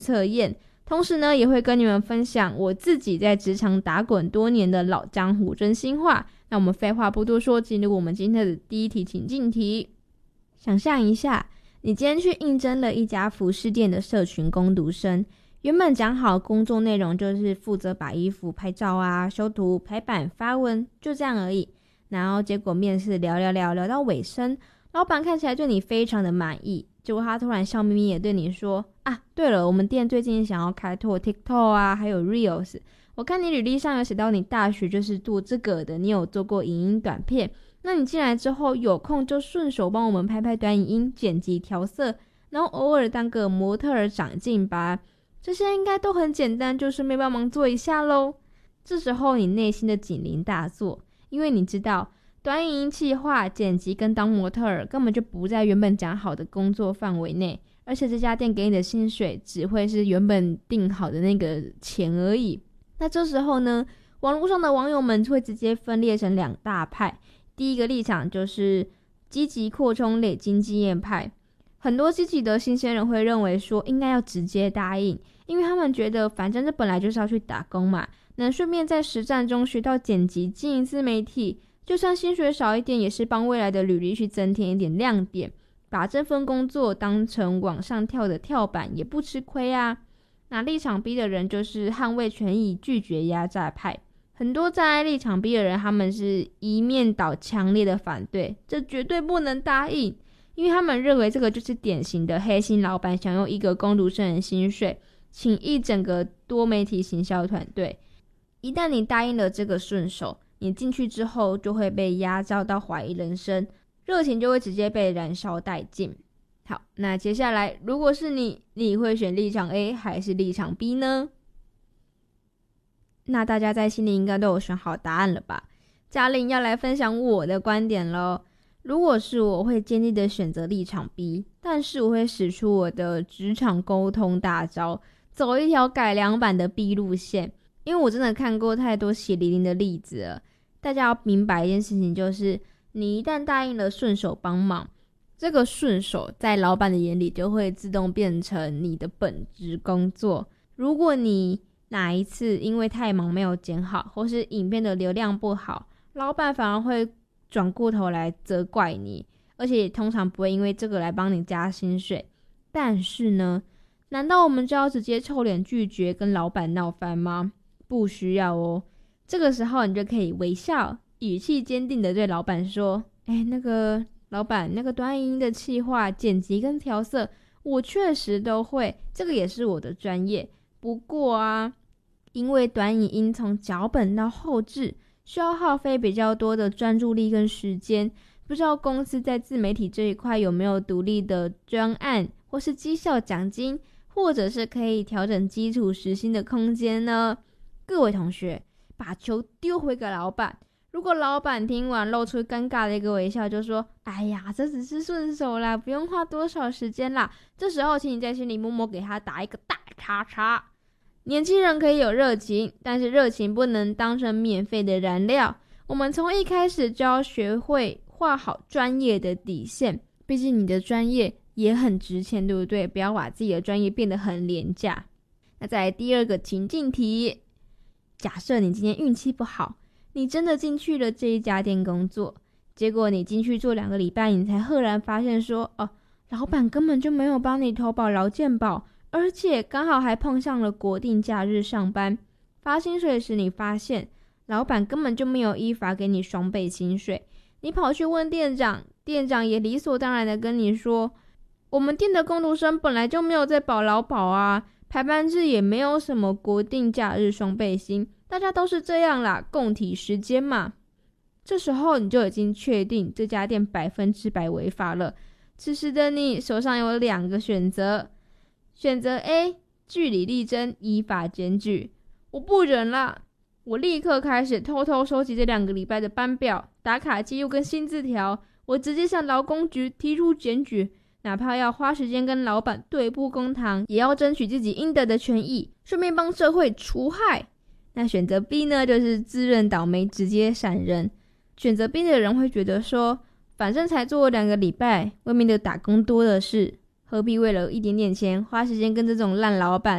测验，同时呢也会跟你们分享我自己在职场打滚多年的老江湖真心话。那我们废话不多说，进入我们今天的第一题情境题。想象一下，你今天去应征了一家服饰店的社群工读生，原本讲好工作内容就是负责把衣服拍照啊、修图、排版、发文，就这样而已。然后结果面试聊到尾声，老板看起来对你非常的满意，结果他突然笑眯眯也对你说啊，对了，我们店最近想要开拓 TikTok 啊，还有 Reels， 我看你履历上有写到你大学就是做这个的，你有做过影音短片，那你进来之后有空就顺手帮我们拍拍短影音、剪辑调色，然后偶尔当个模特儿长进吧，这些应该都很简单，就顺便帮忙做一下咯。这时候你内心的警铃大作，因为你知道短影音企划、剪辑跟当模特儿根本就不在原本讲好的工作范围内，而且这家店给你的薪水只会是原本定好的那个钱而已。那这时候呢，网络上的网友们会直接分裂成两大派。第一个立场就是积极扩充累积经验派，很多积极的新鲜人会认为说应该要直接答应，因为他们觉得反正这本来就是要去打工嘛，能顺便在实战中学到剪辑、经营自媒体，就算薪水少一点也是帮未来的履历去增添一点亮点，把这份工作当成往上跳的跳板也不吃亏啊。那立场 B 的人就是捍卫权益、拒绝压榨派，很多站在立场 B 的人，他们是一面倒强烈的反对，这绝对不能答应，因为他们认为这个就是典型的黑心老板想用一个工读生的薪水请一整个多媒体行销团队，一旦你答应了这个顺手，你进去之后就会被压榨到怀疑人生，热情就会直接被燃烧殆尽。好，那接下来如果是你会选立场 A 还是立场 B 呢？那大家在心里应该都有选好答案了吧？嘉玲要来分享我的观点咯。如果是我会坚定的选择立场 B， 但是我会使出我的职场沟通大招，走一条改良版的 B 路线，因为我真的看过太多血淋淋的例子了。大家要明白一件事情，就是你一旦答应了顺手帮忙，这个顺手在老板的眼里就会自动变成你的本职工作。如果你哪一次因为太忙没有剪好，或是影片的流量不好，老板反而会转过头来责怪你，而且通常不会因为这个来帮你加薪水。但是呢，难道我们就要直接臭脸拒绝跟老板闹翻吗？不需要哦。这个时候你就可以微笑，语气坚定的对老板说，那个老板，那个短影音的企划、剪辑跟调色我确实都会，这个也是我的专业。不过啊，因为短影音从脚本到后制需要耗费比较多的专注力跟时间，不知道公司在自媒体这一块有没有独立的专案，或是绩效奖金，或者是可以调整基础时薪的空间呢？各位同学，把球丢回给老板，如果老板听完露出尴尬的一个微笑，就说哎呀，这只是顺手啦，不用花多少时间啦，这时候请你在心里默默给他打一个大叉叉。年轻人可以有热情，但是热情不能当成免费的燃料，我们从一开始就要学会画好专业的底线，毕竟你的专业也很值钱，对不对？不要把自己的专业变得很廉价。那再来第二个情境题，假设你今天运气不好，你真的进去了这一家店工作，结果你进去做2个礼拜，你才赫然发现说，老板根本就没有帮你投保劳健保，而且刚好还碰上了国定假日上班。发薪水时你发现老板根本就没有依法给你双倍薪水，你跑去问店长，店长也理所当然的跟你说，我们店的工读生本来就没有在保劳保啊，排班制也没有什么国定假日双倍薪，大家都是这样啦，共体时间嘛。这时候你就已经确定这家店100%违法了。此时的你手上有2个选择，选择 A， 据理力争，依法检举。我不忍啦，我立刻开始偷偷收集这2个礼拜的班表、打卡记录跟薪资条，我直接向劳工局提出检举，哪怕要花时间跟老板对簿公堂，也要争取自己应得的权益，顺便帮社会除害。那选择 B 呢，就是自认倒霉直接闪人。选择 B 的人会觉得说，反正才做2个礼拜，外面的打工多的是， 何必为了一点点钱花时间跟这种烂老板